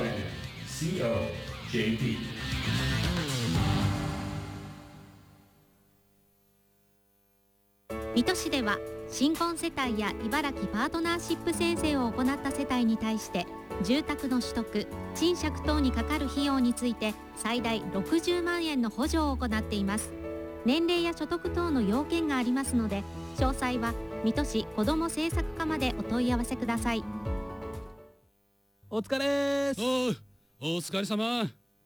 COJP。 水戸市では新婚世帯や茨城パートナーシップ宣誓を行った世帯に対して住宅の取得、賃借等にかかる費用について最大60万円の補助を行っています。年齢や所得等の要件がありますので、詳細は水戸市子ども政策課までお問い合わせください。 お疲れーす。 お疲れ様。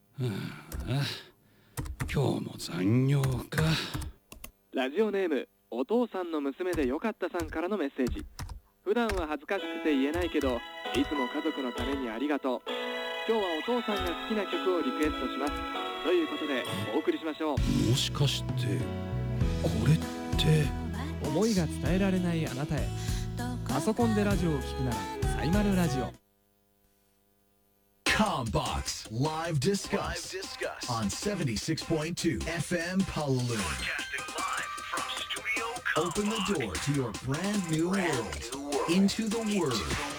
今日も残業か。 ラジオネームお父さんの娘でよかったさんからのメッセージ。普段は恥ずかしくて言えないけど、いつも家族のためにありがとう。今日はお父さんが好きな曲をリクエストします。ということでお送りしましょう。 もしかしてこれって思いが伝えられないあなたへ。パソコンでラジオを聞くならサイマルラジオ。 Combox Live Discuss on 76.2 FM Palulu. Open the door to your brand new world. Into the world.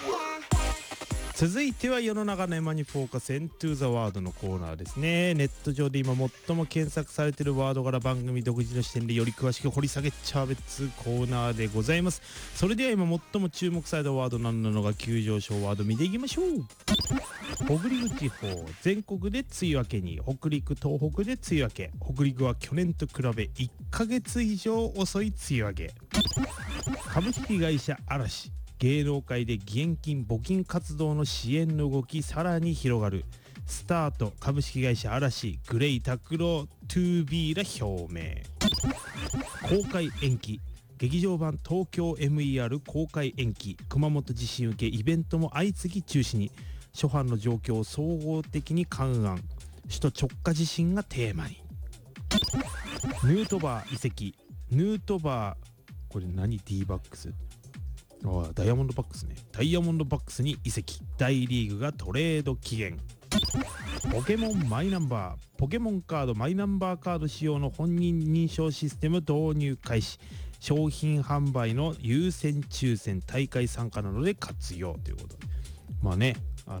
続いては世の中のエマにフォーカス Into the World のコーナーですね。ネット上で今最も検索されているワードから番組独自の視点でより詳しく掘り下げちゃう別コーナーでございます。それでは今最も注目されたワードなのが急上昇ワード見ていきましょう。北陸地方全国で梅雨明けに。北陸東北で梅雨明け。北陸は去年と比べ1ヶ月以上遅い梅雨明け。株式会社嵐、芸能界で義援金募金活動の支援の動きさらに広がる。スタート株式会社嵐、グレイ拓郎 2B ら表明。公開延期、劇場版東京 MER 公開延期。熊本地震受けイベントも相次ぎ中止に。諸般の状況を総合的に勘案。首都直下地震がテーマに。ヌートバー移籍。ヌートバーこれ何 D バックス、ダイヤモンドバックスね。ダイヤモンドバックスに移籍。大リーグがトレード期限。ポケモンマイナンバー、ポケモンカードマイナンバーカード使用の本人認証システム導入開始。商品販売の優先抽選、大会参加などで活用ということで、まあね、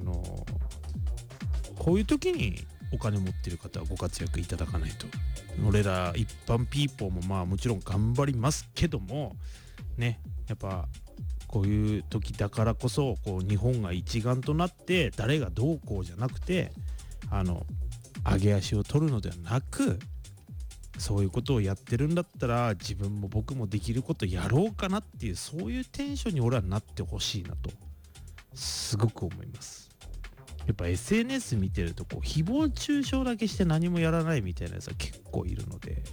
こういう時にお金持ってる方はご活躍いただかないと。俺ら一般ピーポーもまあもちろん頑張りますけどもね、やっぱこういう時だからこそこう日本が一丸となって誰がどうこうじゃなくて上げ足を取るのではなく、そういうことをやってるんだったら自分も僕もできることやろうかなっていう、そういうテンションに俺はなってほしいなとすごく思います。やっぱ SNS 見てるとこう誹謗中傷だけして何もやらないみたいなやつは結構いるので、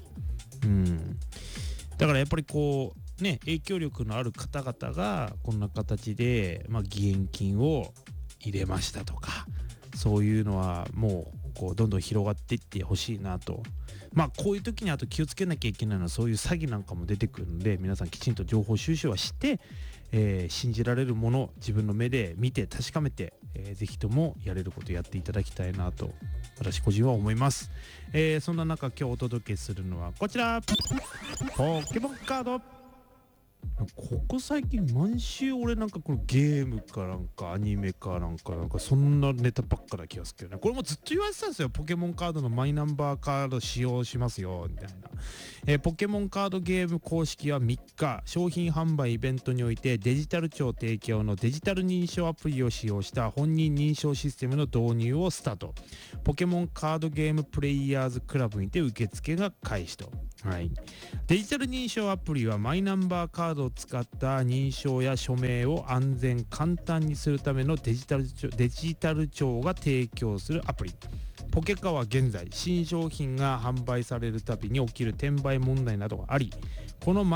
だからやっぱりこうね、影響力のある方々がこんな形で義援金を入れましたとか、そういうのはもうこうどんどん広がっていってほしいなと。こういう時にあと気をつけなきゃいけないのはそういう詐欺なんかも出てくるので、皆さんきちんと情報収集はして、信じられるもの自分の目で見て確かめて、ぜひともやれることやっていただきたいなと私個人は思います。そんな中今日お届けするのはこちら、ポケモンカード。ここ最近毎週俺なんかこのゲームかなんかアニメかなんかそんなネタばっかな気がするけどね。これもずっと言われてたんですよ。ポケモンカードのマイナンバーカード使用しますよみたいな。ポケモンカードゲーム公式は3日商品販売イベントにおいてデジタル庁提供のデジタル認証アプリを使用した本人認証システムの導入をスタート。ポケモンカードゲームプレイヤーズクラブにて受付が開始と。デジタル認証アプリはマイナンバーカードを使った認証や署名を安全簡単にするためのデジタル庁が提供するアプリ。ポケカは現在新商品が販売されるたびに起きる転売問題などがあり、この